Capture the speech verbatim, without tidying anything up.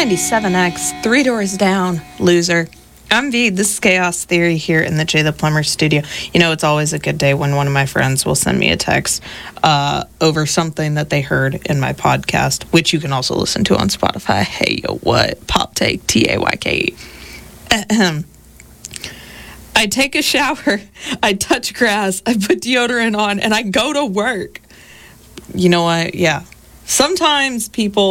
ninety-seven X, three doors down, loser. I'm V. This is Chaos Theory here in the Jay the Plumber studio. You know, it's always a good day when one of my friends will send me a text uh, over something that they heard in my podcast, which you can also listen to on Spotify. Hey, yo, what? Pop Take, T A Y K E. Ahem. I take a shower, I touch grass, I put deodorant on, and I go to work. You know what? Yeah. Sometimes people